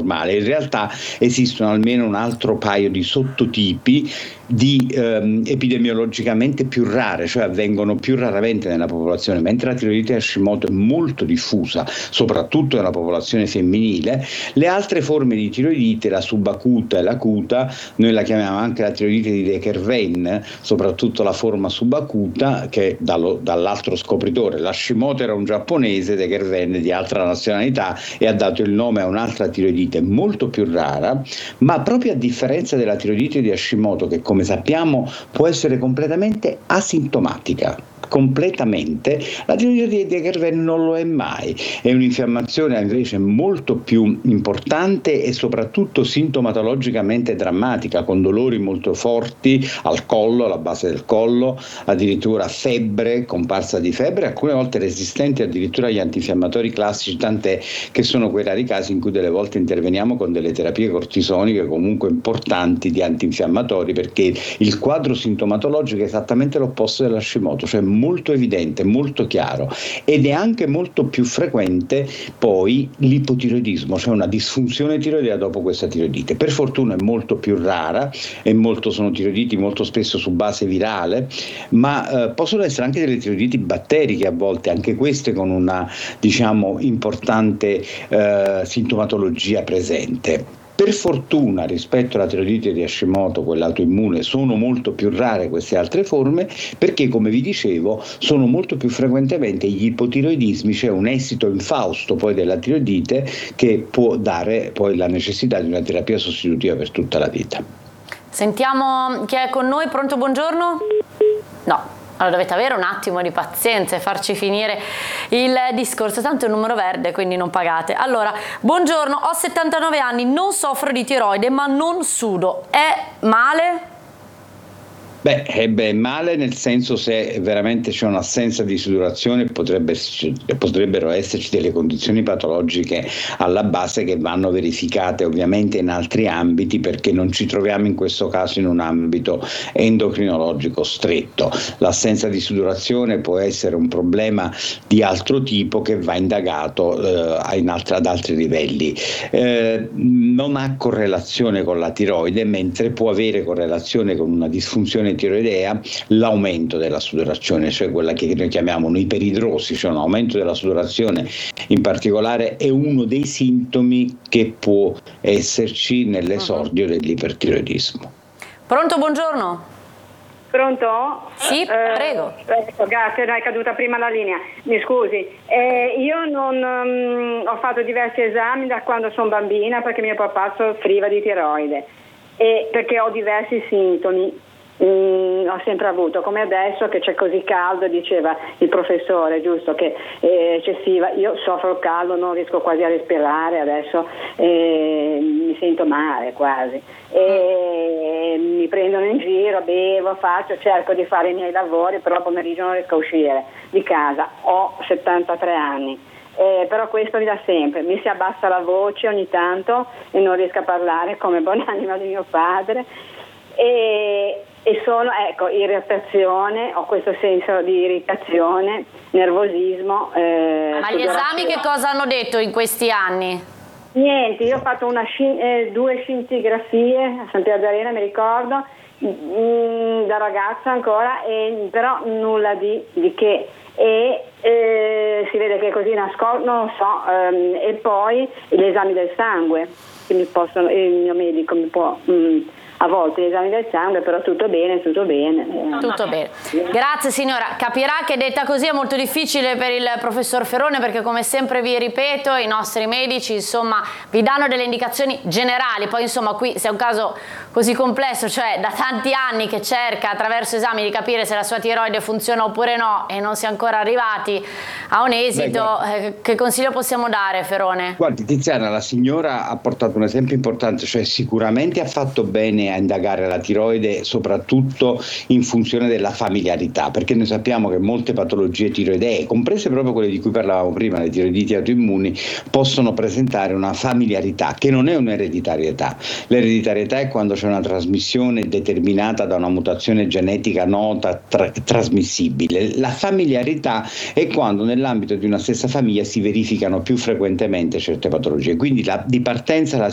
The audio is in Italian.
normale. In realtà esistono almeno un altro paio di sottotipi di epidemiologicamente più rare, cioè avvengono più raramente nella popolazione, mentre la tiroidite Hashimoto è molto diffusa, soprattutto nella popolazione femminile. Le altre forme di tiroidite, la subacuta e l'acuta, noi la chiamiamo anche la tiroidite di De Quervain, soprattutto la forma subacuta, che dall'altro scopritore, l'Hashimoto era un giapponese, De Quervain di altra nazionalità, e ha dato il nome a un'altra tiroidite molto più rara, ma proprio a differenza della tiroidite di Hashimoto, che come sappiamo può essere completamente asintomatica. Completamente, la tiroidite di De Quervain non lo è mai, è un'infiammazione invece molto più importante e soprattutto sintomatologicamente drammatica, con dolori molto forti al collo, alla base del collo, addirittura febbre, comparsa di febbre, alcune volte resistenti addirittura agli antinfiammatori classici, tant'è che sono quei rari casi in cui delle volte interveniamo con delle terapie cortisoniche comunque importanti di antinfiammatori, perché il quadro sintomatologico è esattamente l'opposto dell'Hashimoto, cioè molto evidente, molto chiaro, ed è anche molto più frequente poi l'ipotiroidismo, cioè una disfunzione tiroidea dopo questa tiroidite. Per fortuna è molto più rara e sono tiroiditi molto spesso su base virale, ma possono essere anche delle tiroiditi batteriche a volte, anche queste con una importante sintomatologia presente. Per fortuna rispetto alla tiroidite di Hashimoto, quella autoimmune, sono molto più rare queste altre forme, perché come vi dicevo sono molto più frequentemente gli ipotiroidismi, cioè un esito infausto poi della tiroidite che può dare poi la necessità di una terapia sostitutiva per tutta la vita. Sentiamo chi è con noi. Pronto, buongiorno? No. Allora dovete avere un attimo di pazienza e farci finire il discorso, tanto è un numero verde, quindi non pagate. Allora, buongiorno, ho 79 anni, non soffro di tiroide ma non sudo, è male? Beh, male nel senso, se veramente c'è un'assenza di sudorazione potrebbero esserci delle condizioni patologiche alla base che vanno verificate ovviamente in altri ambiti, perché non ci troviamo in questo caso in un ambito endocrinologico stretto. L'assenza di sudorazione può essere un problema di altro tipo che va indagato ad altri livelli. Non ha correlazione con la tiroide, mentre può avere correlazione con una disfunzione tiroidea l'aumento della sudorazione, cioè quella che noi chiamiamo un'iperidrosi, cioè un aumento della sudorazione in particolare, è uno dei sintomi che può esserci nell'esordio dell'ipertiroidismo. Pronto, buongiorno. Pronto? Sì, prego. Grazie, è caduta prima la linea. Mi scusi, io non ho fatto diversi esami da quando sono bambina, perché mio papà soffriva di tiroide e perché ho diversi sintomi. Ho sempre avuto, come adesso che c'è così caldo, diceva il professore, giusto, che è eccessiva. Io soffro il caldo, non riesco quasi a respirare adesso, mi sento male quasi, mi prendono in giro, bevo, cerco di fare i miei lavori, però pomeriggio non riesco a uscire di casa. Ho 73 anni. Però questo mi dà sempre, mi si abbassa la voce ogni tanto e non riesco a parlare come buon'anima di mio padre, e sono, irritazione, ho questo senso di irritazione, nervosismo. Ma gli esami che cosa hanno detto in questi anni? Niente, io ho fatto 2 scintigrafie a San Pier d'Arena, mi ricordo, da ragazza ancora, però nulla di che. Si vede che è così nascosto, non lo so, e poi gli esami del sangue, che il mio medico mi può a volte gli esami del sangue, però tutto bene. Tutto bene. Grazie signora. Capirà che detta così è molto difficile per il professor Ferone, perché come sempre vi ripeto, i nostri medici insomma vi danno delle indicazioni generali, poi insomma qui se è un caso così complesso, cioè da tanti anni che cerca attraverso esami di capire se la sua tiroide funziona oppure no e non si è ancora arrivati a un esito, che consiglio possiamo dare, Ferone? Guardi Tiziana, la signora ha portato un esempio importante, cioè sicuramente ha fatto bene a indagare la tiroide soprattutto in funzione della familiarità, perché noi sappiamo che molte patologie tiroidee, comprese proprio quelle di cui parlavamo prima, le tiroiditi autoimmuni, possono presentare una familiarità che non è un'ereditarietà. L'ereditarietà è quando c'è una trasmissione determinata da una mutazione genetica nota trasmissibile. La familiarità è quando nell'ambito di una stessa famiglia si verificano più frequentemente certe patologie, quindi di partenza